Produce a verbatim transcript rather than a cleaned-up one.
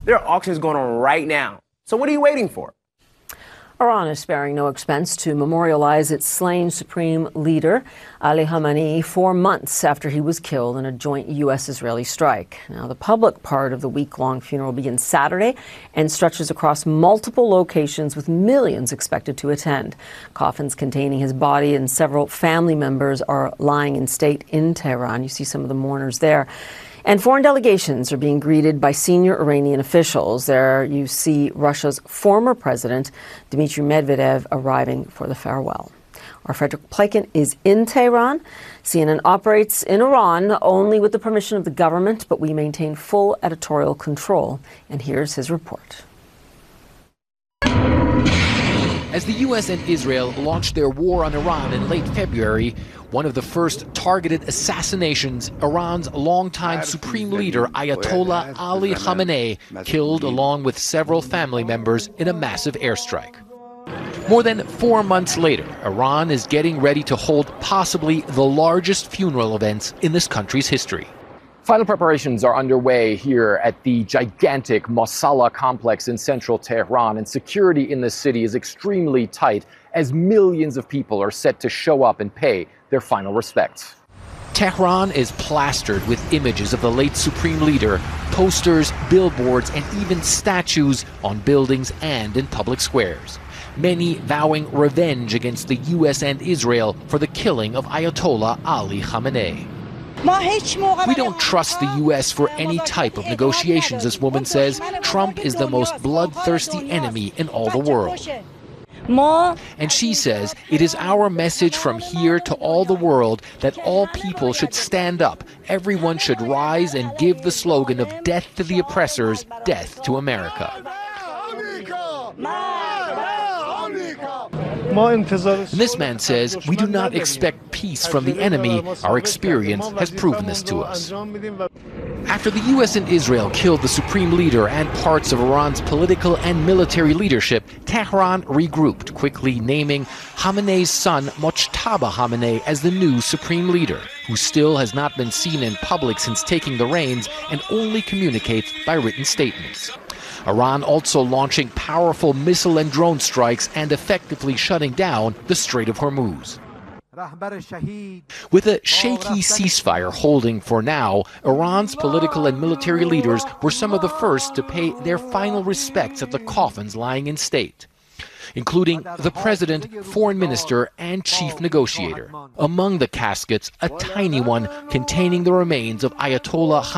There are auctions going on right now. So what are you waiting for? Iran is sparing no expense to memorialize its slain supreme leader, Ali Khamenei, four months after he was killed in a joint U S-Israeli strike. Now, the public part of the week-long funeral begins Saturday and stretches across multiple locations with millions expected to attend. Coffins containing his body and several family members are lying in state in Tehran. You see some of the mourners there. And foreign delegations are being greeted by senior Iranian officials. There you see Russia's former president, Dmitry Medvedev, arriving for the farewell. Our Frederick Pleiken is in Tehran. C N N operates in Iran only with the permission of the government, but we maintain full editorial control. And here's his report. As the U S and Israel launched their war on Iran in late February, one of the first targeted assassinations, Iran's longtime supreme leader, Ayatollah Ali Khamenei, killed along with several family members in a massive airstrike. More than four months later, Iran is getting ready to hold possibly the largest funeral events in this country's history. Final preparations are underway here at the gigantic Mosala complex in central Tehran, and security in the city is extremely tight as millions of people are set to show up and pay their final respects. Tehran is plastered with images of the late supreme leader, posters, billboards, and even statues on buildings and in public squares. Many vowing revenge against the U S and Israel for the killing of Ayatollah Ali Khamenei. We don't trust the U S for any type of negotiations, this woman says. Trump is the most bloodthirsty enemy in all the world. And she says it is our message from here to all the world that all people should stand up. Everyone should rise and give the slogan of death to the oppressors, death to America. And this man says, we do not expect peace from the enemy. Our experience has proven this to us. After the U S and Israel killed the supreme leader and parts of Iran's political and military leadership, Tehran regrouped, quickly naming Khamenei's son, Mojtaba Khamenei, as the new supreme leader, who still has not been seen in public since taking the reins and only communicates by written statements. Iran also launching powerful missile and drone strikes and effectively shutting down the Strait of Hormuz. With a shaky ceasefire holding for now, Iran's political and military leaders were some of the first to pay their final respects at the coffins lying in state, including the president, foreign minister, and chief negotiator. Among the caskets, a tiny one containing the remains of Ayatollah